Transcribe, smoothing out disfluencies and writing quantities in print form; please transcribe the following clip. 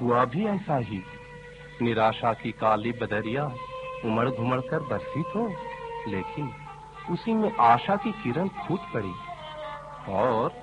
हुआ भी ऐसा ही। निराशा की काली बदरिया उमड़ घुमड़ कर बरसी तो, लेकिन उसी में आशा की किरण फूट पड़ी और